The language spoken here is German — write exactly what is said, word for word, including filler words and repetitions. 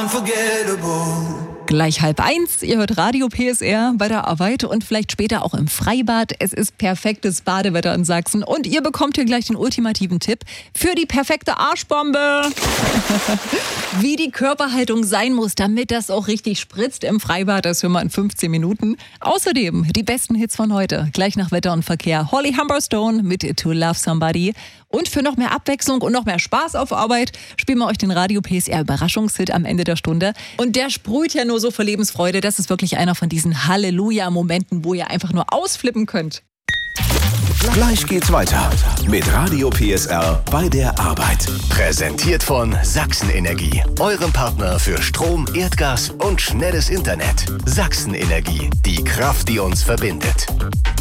Gleich halb eins, ihr hört Radio P S R bei der Arbeit und vielleicht später auch im Freibad. Es ist perfektes Badewetter in Sachsen und ihr bekommt hier gleich den ultimativen Tipp für die perfekte Arschbombe. Wie die Körperhaltung sein muss, damit das auch richtig spritzt im Freibad, das hören wir in fünfzehn Minuten. Außerdem die besten Hits von heute, gleich nach Wetter und Verkehr. Holly Humberstone mit To Love Somebody. Und für noch mehr Abwechslung und noch mehr Spaß auf Arbeit spielen wir euch den Radio P S R Überraschungshit am Ende der Stunde. Und der sprüht ja nur so vor Lebensfreude. Das ist wirklich einer von diesen Halleluja-Momenten, wo ihr einfach nur ausflippen könnt. Gleich geht's weiter mit Radio P S R bei der Arbeit. Präsentiert von Sachsen Energie, eurem Partner für Strom, Erdgas und schnelles Internet. Sachsen Energie, die Kraft, die uns verbindet.